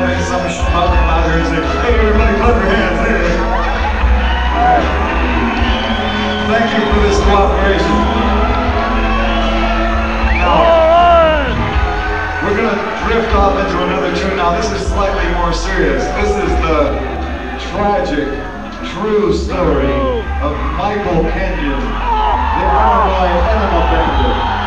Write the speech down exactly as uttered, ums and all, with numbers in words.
having some schmuck come out here and say, hey, everybody, clap your hands here. All right. Thank you for this cooperation. Now, we're going to drift off into another tune. Now, this is slightly more serious. This is the tragic, true story of Michael Kenyon, the Illinois Enema Bandit.